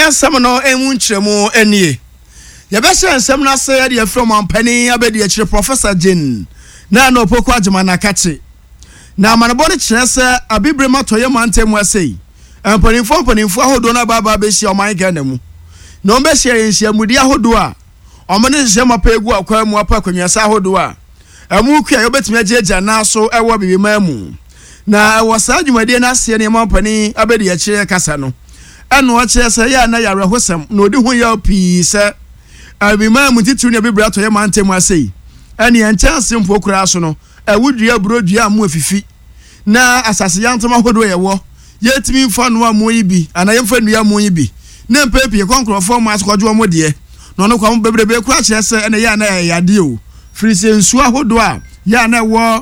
yɛnsɛm no emu nkyerɛmu anie yɛbɛhyɛ nsɛm no ase yɛde from ampani abɛdi akyire Professor Jane na opoko agema na kache na manebɔ no kyerɛ sɛ abibre matoyɛ mantemu asei mpanimfo ahodo na baba bɛhyia ɔman Ghana mu na ɔmbɛhyia yɛnhyiamudi ahodo a ɔmane hyɛ mapa egu akwa mu apa kwanwasa ahodo a ɛmu kua yɛbɛtumi agyeagya na so ɛwɔ bibima mu na ɛwɔ saa dwumadie na aseɛ ne mampani abɛdi akyire kasa no ɛno ɔkyerɛ sɛ yɛ na yare hosam na odi ho yɛ pii sɛ abima mu titiri ne bibra to yɛ mantemu asei ɛne ɛnkyɛnse mpo kura so no ɛwudua burodua mu afifi na asase yantama hodo yɛwɔ yɛtimi mfa no amu yi bi ana yɛmfa nua amu yi bi na mpepi konkrofo mu askodwo mo de no no kwam bebrebe kura kyerɛ sɛ ɛne yɛ na yɛade o firisi nsu ahodo a yɛ na ɛwɔ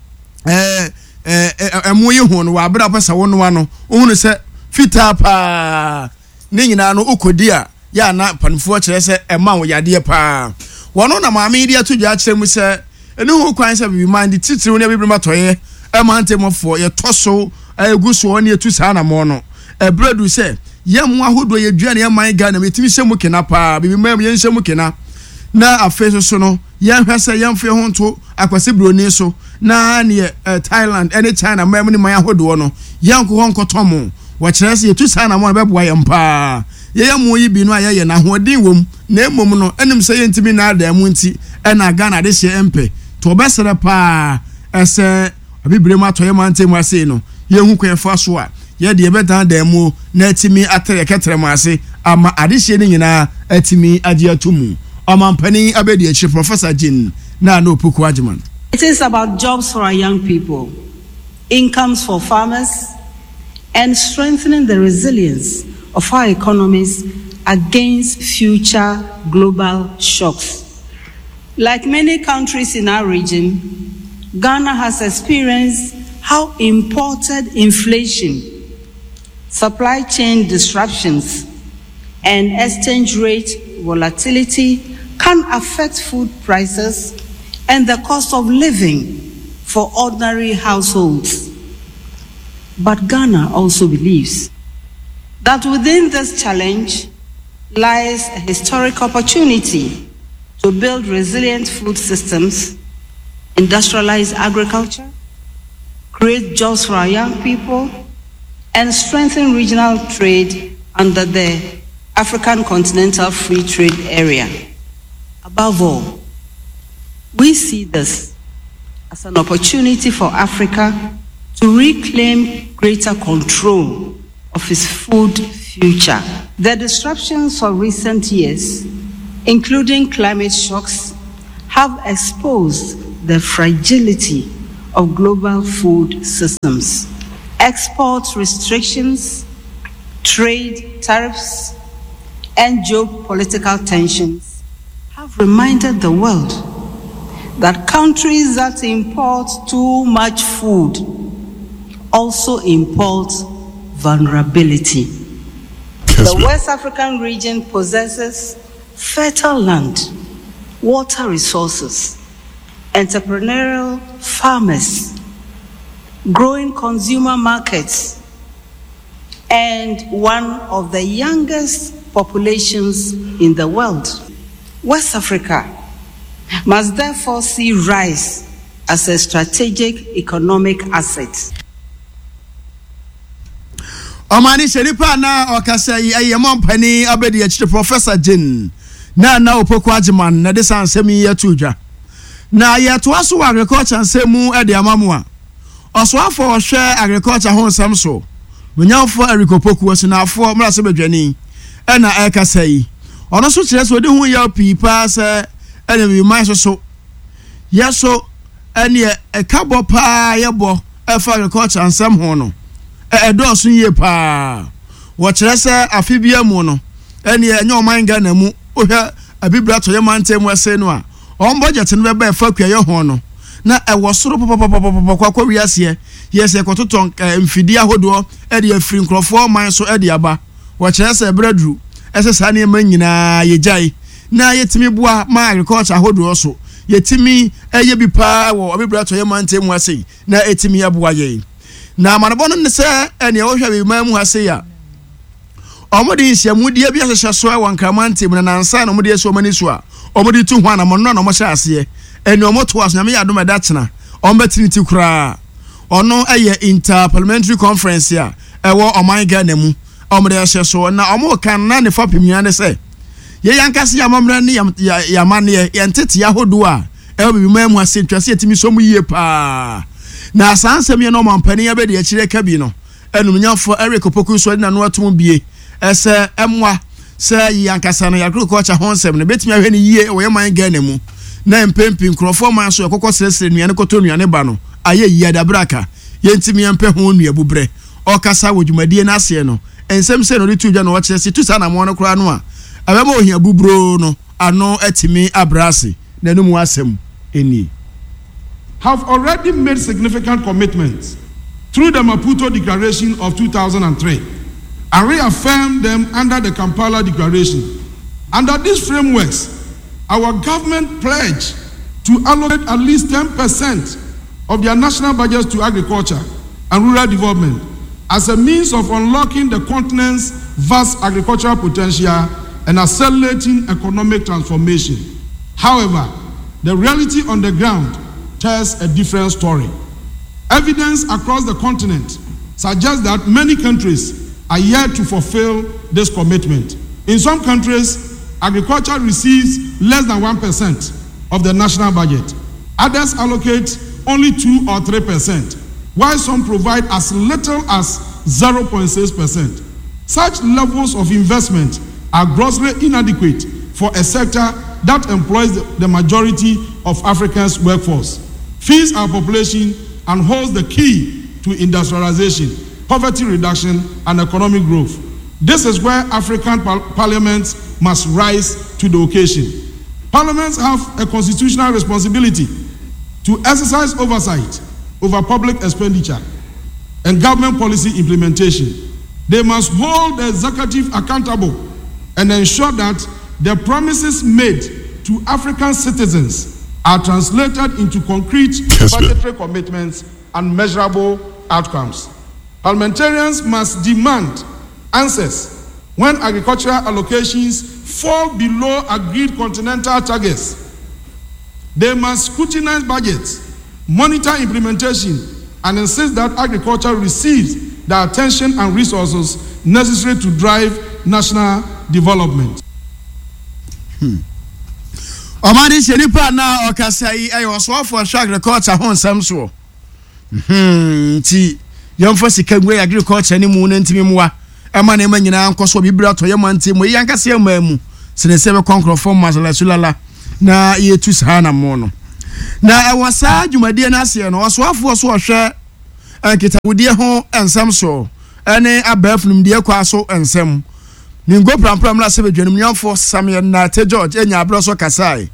amu yi ho no wa abra pesa wo no ano ohunu sɛ fita pa ne nyina no ukodi a ya na panfo kyerɛ sɛ ɛma wo yade pa wono na maame di atodwa kyerɛ mu sɛ ene ho kwan sɛ bi man di titiri ne bibiri matoye ɛma ntemofo ye toso aguso ne etu saa na mo no ebredu sɛ yɛmu ahodo ye dua ne yɛman Ghana metimi hyɛ mu kena pa bibi mam yɛ hyɛ mu kena na afeso so no yɛhwɛ sɛ yɛmfe ho nto akwase broni so na ne Thailand ene China mam ne man ahodo no yɛnko ho nkotomo wɔkyerɛ sɛ yetu saa na mo bɛboa yɛm pa yɛyɛmu yi bi no ayɛ na hoɔden wom na emom no enim sɛ yɛntimi na ada mu nti ɛna Ghana de hyɛ empe to obesere pa ɛsɛ abibire matoyɛ mantemu ase no yehu kwenfa so a ye de bedan da mu na atimi atere ketere mu ase ama adehye ne nyina atimi agye atumu amampani abedi achi Professor Jane na opoko agyeman. It is about jobs for our young people, incomes for farmers, and strengthening the resilience of our economies against future global shocks. Like many countries in our region, Ghana has experienced how imported inflation, supply chain disruptions, and exchange rate volatility can affect food prices and the cost of living for ordinary households. But Ghana also believes that within this challenge lies a historic opportunity to build resilient food systems, industrialize agriculture, create jobs for our young people, and strengthen regional trade under the African Continental Free Trade Area. Above all, we see this as an opportunity for Africa to reclaim greater control of its food future. The disruptions of recent years, including climate shocks, have exposed the fragility of global food systems. Export restrictions, trade tariffs, and geopolitical tensions have reminded the world that countries that import too much food also import vulnerability. The West African region possesses fertile land, water resources, entrepreneurial farmers, growing consumer markets, and one of the youngest populations in the world. West Africa must therefore see rice as a strategic economic asset. Omani Sheripa na okasa ayemampani abedi achi Professor Jane na opoko agyeman na de sansemi yatudwa na yeto aso agriculture nsemu e de amamu a oso afọ hwe agriculture ho nsem so bunyamfo arikopoku aso na afọ mra se bedwani e na ekasa yi ono so kire so de hu ya pipa se ene bi man so yeso ene ekabo pa yebo e fa agriculture nsem ho no edo so ye pa wo kire se afibia mu no ene enye oman Ghana mu ohwa abibra to ye mantemu ase no a on budget no be fa kwa ye ho no na ewo soro kwa wiase yes ekototon mfidi ahodo e de afiri nkrofo man so e de aba wo kire se bradru esesa ne ma nyina ye jai na yetimi bua ma agriculture ahodo so yetimi eye bi pa wo abibra to ye mantemu ase na etimi ya bua ye na manabo no ne se ene wo hwa bi ma mu ase ya omodi nhyiamudie bi ahyehyɛ so a wankramantim na nansa na omodi eso mani so a omodi tu ho ana mo no na mo hyɛ ase eni omoto aso nyame yadom da kyena ombetiniti kura ono eye interparliamentary conference a ewo oman Ghana mu omode hyɛ so na omo kan na ne fa pemia ne sɛ ye yankase ya momra ne yamane ye ntete ya hodo a ewo bibi mamu asentwase etimi so mu yie pa na sansem ye no mampani ya be de akire ka bi no enumnyafo Eric Opoku so na no atum bie ese emwa se yankasa no agriculture honsem ne betimi ahwe ne yie wo yeman Ghana mu na mpempi nkrofo man so ekokọ sresre nuane koto nuane ba no aye yie dabraka yentimi empe ho nuabubre okasa wodwumadie na ase no ensem se no ritu dwa no wo kire se tu sa na mo no kra no a abema ohia bubro no ano atimi abrase na numu asem eni have already made significant commitments through the Maputo Declaration of 2003 and reaffirmed them under the Kampala Declaration. Under these frameworks, our government pledged to allocate at least 10% of their national budgets to agriculture and rural development as a means of unlocking the continent's vast agricultural potential and accelerating economic transformation. However, the reality on the ground tells a different story. Evidence across the continent suggests that many countries are yet to fulfill this commitment. In some countries, agriculture receives less than 1% of the national budget. Others allocate only 2 or 3%, while some provide as little as 0.6%. Such levels of investment are grossly inadequate for a sector that employs the majority of Africa's workforce, feeds our population, and holds the key to industrialization, poverty reduction, and economic growth. This is where African parliaments must rise to the occasion. Parliaments have a constitutional responsibility to exercise oversight over public expenditure and government policy implementation. They must hold the executive accountable and ensure that the promises made to African citizens are translated into concrete budgetary commitments and measurable outcomes. Parliamentarians must demand answers when agricultural allocations fall below agreed continental targets. They must scrutinize budgets, monitor implementation, and insist that agriculture receives the attention and resources necessary to drive national development. Omani shenipa na okasai ayo so for agriculture honsam so ti yomfa sika ngwe agriculture ni mu ntimi muwa ema na ema nyina nkoso bibira to yema ntimi yankase ema mu sene sebe konkrofo masala sulala na yetu sana mo no na ewasa dwumadie na ase no osoafo so ohwe ankitawudie ho ensam so ene abafnum die kwa so ensam ningo prampram la sebe dwanum nyamfo Samuel na te George enya abro so kasai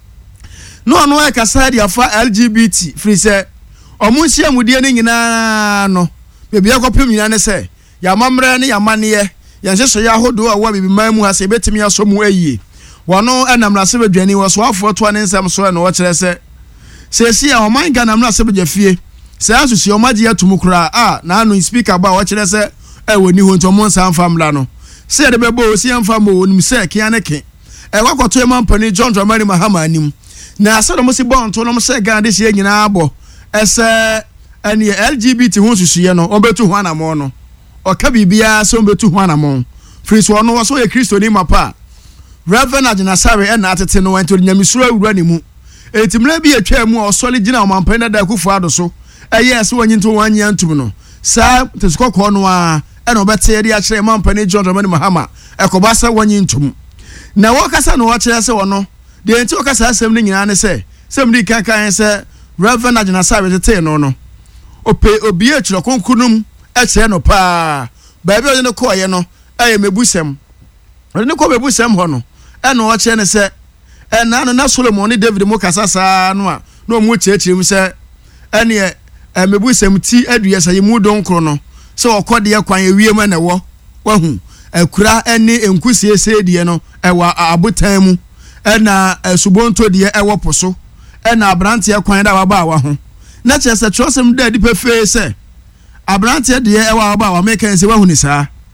no e kasai dia fa LGBT free say omunhia mudie ne nyina no bebia kopem nyina ne say ya mamre ne ya mane ya hyeso ya hodo a wa bibi mamu ha say betimi asomu ayie wono enamra sebe dwani wo so afo to ne nsam so na wo kire say si ya oman Ghana namra sebe dwafie say asusi omaje atumukura na anu speaker ba wo kire say e woni ho ntomo nsam famla no say de bebo si amfa mo onim say kianeke wakoto emampani John Dramani Mahama anim na asado mo si bon to no mo say Ghana de sie nyina abo ese ene LGBT ho susuye no obetu ho anamo no oka bibia so obetu ho anamo free so no so ye Kristo ni mapa Reverend Ajinasare na atete no wanto nyamisuro awura ni mu etimle bi atwa mu osole gina omampani da kufu ado so yes wanyinto wanya ntum no sa tesikoko no a eno bete ye dia kire mampani John Dramani Mahama ekobasa wanyintum na wakasa no wakire se wono de enti wakasa asem ni nyina ne se semdi kankan se Reverend Ajinasare tete no obi e kire konkunum e kire no pa ba bi o ne ko ye no aye mebusem o ne ko mebusem ho no eno wakire ne se na no na Solomon ni David mo kasasa no a no mu chechirem se ene mebusem ti aduye se yimu donkro no se okode ye kwan ewiem na wo wahu akura ene enkusiese die no ewa abotan mu na subonto die ewo poso na abrante ye kwan da waba wa ho na chese trosem da di pefe se abrante die ewa waba wa meka nse wahu ni saa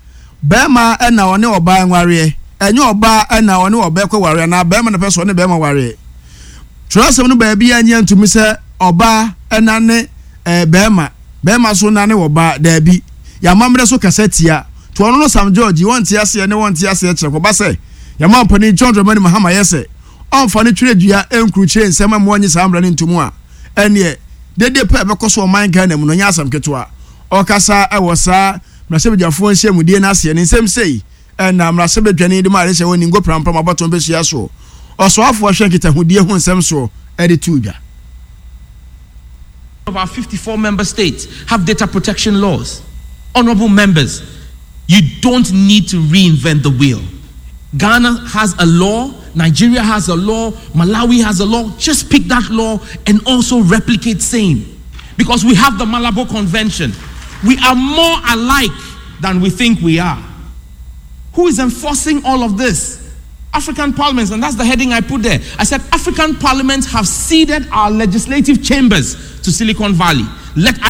bema ena one oba nware enye oba ena one oba kwa ware na bema na person ne bema ware trasem no ba bia anya ntumi se oba ena ne bema so na ne oba da bi ya mamre so kasetia to ono no Sam George won tie ase ne won tie ase kire ko ba se ya mampani John Dramani Mahama yese onfa ne twere dua enkruche nsema mo onye samra ne ntumu a ene dede pa be koso man Ghana mu no nya asam keto okasa ewosa mrasebejafo nhyiamudie na ase ne nsem sei na mrasebedwane de ma rehye woni ngo prampram abaton be hia so osoafo hwe nkitahudie hu nsem so ede tuja. Of our 54 member states have data protection laws. Honorable members, you don't need to reinvent the wheel. Ghana has a law, Nigeria has a law, Malawi has a law. Just pick that law and also replicate same. Because we have the Malabo Convention. We are more alike than we think we are. Who is enforcing all of this? African parliaments, and that's the heading I put there. I said African parliaments have ceded our legislative chambers to Silicon Valley. Let